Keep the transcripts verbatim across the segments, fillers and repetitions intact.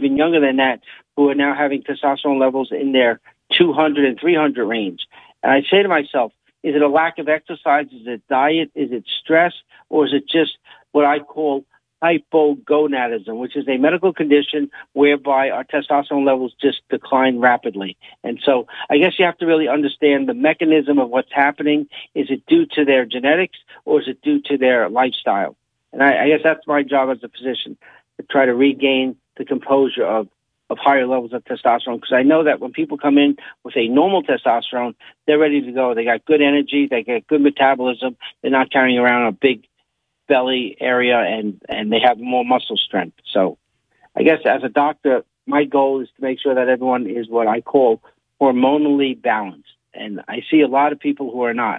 even younger than that, who are now having testosterone levels in their two hundred and three hundred range. And I say to myself, is it a lack of exercise? Is it diet? Is it stress? Or is it just what I call hypogonadism, which is a medical condition whereby our testosterone levels just decline rapidly? And so I guess you have to really understand the mechanism of what's happening. Is it due to their genetics or is it due to their lifestyle? And I, I guess that's my job as a physician, to try to regain the composure of of higher levels of testosterone, because I know that when people come in with a normal testosterone, they're ready to go. They got good energy, they get good metabolism, they're not carrying around a big belly area, and, and they have more muscle strength. So I guess as a doctor, my goal is to make sure that everyone is what I call hormonally balanced. And I see a lot of people who are not.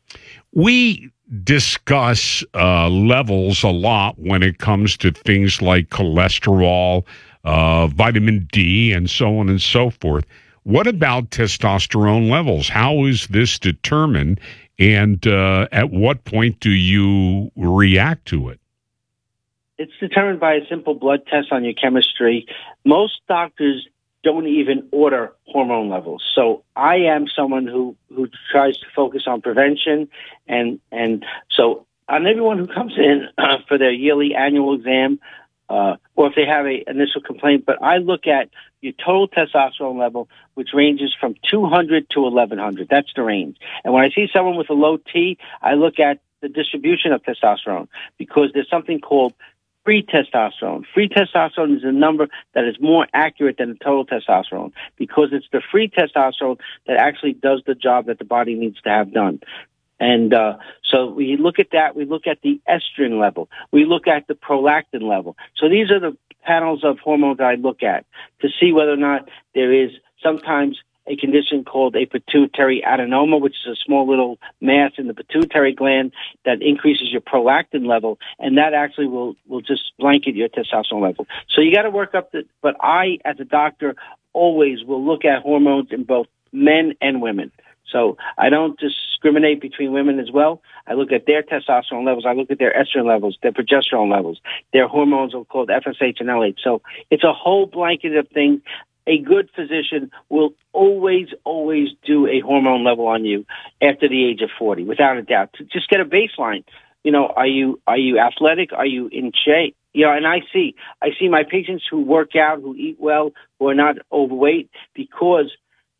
We discuss uh, levels a lot when it comes to things like cholesterol, uh, vitamin D, and so on and so forth. What about testosterone levels? How is this determined, and uh, at what point do you react to it? It's determined by a simple blood test on your chemistry. Most doctors don't even order hormone levels. So I am someone who, who tries to focus on prevention. And, and so on everyone who comes in uh, for their yearly annual exam, uh, or if they have a initial complaint, but I look at your total testosterone level, which ranges from two hundred to eleven hundred. That's the range. And when I see someone with a low T, I look at the distribution of testosterone, because there's something called free testosterone. Free testosterone is a number that is more accurate than the total testosterone, because it's the free testosterone that actually does the job that the body needs to have done. And uh, so we look at that. We look at the estrogen level. We look at the prolactin level. So these are the panels of hormones that I look at to see whether or not there is sometimes a condition called a pituitary adenoma, which is a small little mass in the pituitary gland that increases your prolactin level, and that actually will, will just blanket your testosterone level. So you got to work up the, but I, as a doctor, always will look at hormones in both men and women. So I don't discriminate between women as well. I look at their testosterone levels. I look at their estrogen levels, their progesterone levels. Their hormones are called F S H and L H. So it's a whole blanket of things. A good physician will always, always do a hormone level on you after the age of forty, without a doubt. To just get a baseline. You know, are you are you athletic? Are you in shape? You know, and I see I see my patients who work out, who eat well, who are not overweight, because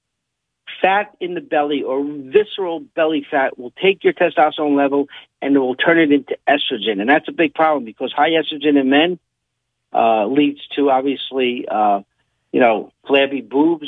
fat in the belly or visceral belly fat will take your testosterone level and it will turn it into estrogen. And that's a big problem, because high estrogen in men uh, leads to, obviously, uh, you know, flabby boobs,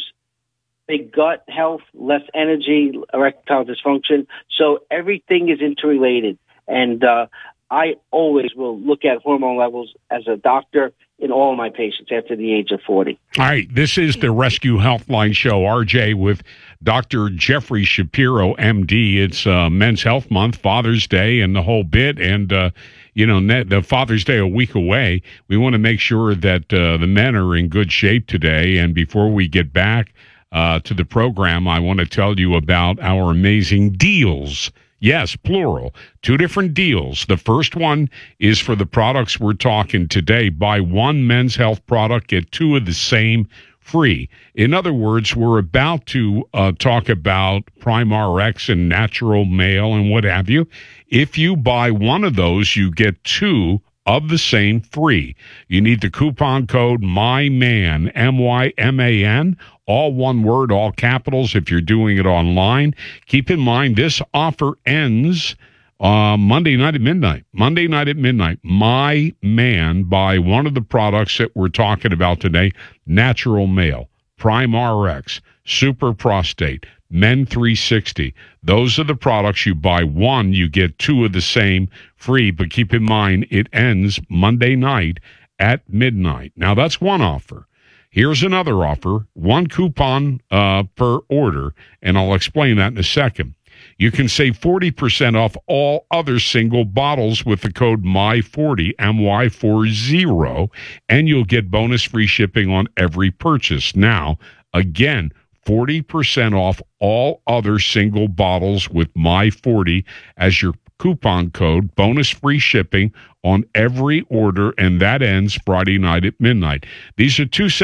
big gut health, less energy, erectile dysfunction. So everything is interrelated. And uh, I always will look at hormone levels as a doctor in all my patients after the age of forty. All right, this is the Rescue Healthline Show, R J, with Doctor Jeffrey Shapiro, M D. It's uh, Men's Health Month, Father's Day, and the whole bit. And, uh, you know, the Father's Day a week away. We want to make sure that uh, the men are in good shape today. And before we get back uh, to the program, I want to tell you about our amazing deals. Yes, plural. Two different deals. The first one is for the products we're talking today. Buy one Men's Health product, get two of the same free. In other words, we're about to uh, talk about Prime R X and Natural Male and what have you. If you buy one of those, you get two of the same free. You need the coupon code MYMAN, M Y M A N, all one word, all capitals if you're doing it online. Keep in mind, this offer ends uh, Monday night at midnight. Monday night at midnight. My man, buy one of the products that we're talking about today, Natural Male, Prime R X, Super Prostate, Men three sixty. Those are the products. You buy one, you get two of the same free. But keep in mind, it ends Monday night at midnight. Now, that's one offer. Here's another offer, one coupon uh, per order, and I'll explain that in a second. You can save forty percent off all other single bottles with the code M Y forty, M Y forty, and you'll get bonus free shipping on every purchase. Now, again, forty percent off all other single bottles with M Y forty as your coupon code, bonus free shipping on every order, and that ends Friday night at midnight. These are two